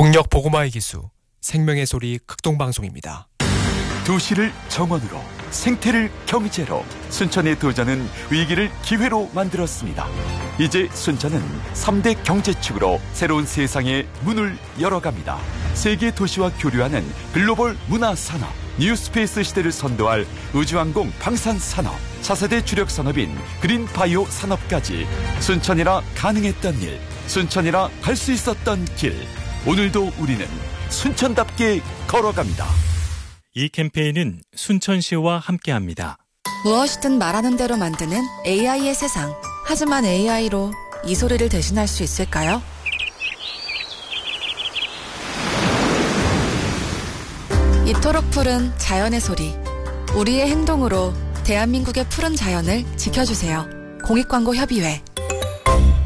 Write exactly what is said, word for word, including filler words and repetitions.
풍력 보고마의 기수 생명의 소리 극동방송입니다. 도시를 정원으로, 생태를 경제로, 순천의 도전은 위기를 기회로 만들었습니다. 이제 순천은 삼 대 경제축으로 새로운 세상의 문을 열어갑니다. 세계 도시와 교류하는 글로벌 문화산업, 뉴스페이스 시대를 선도할 우주항공 방산산업, 차세대 주력 산업인 그린바이오 산업까지 순천이라 가능했던 일, 순천이라 갈 수 있었던 길. 오늘도 우리는 순천답게 걸어갑니다. 이 캠페인은 순천시와 함께합니다. 무엇이든 말하는 대로 만드는 에이아이의 세상. 하지만 에이아이로 이 소리를 대신할 수 있을까요? 이토록 푸른 자연의 소리. 우리의 행동으로 대한민국의 푸른 자연을 지켜주세요. 공익광고협의회.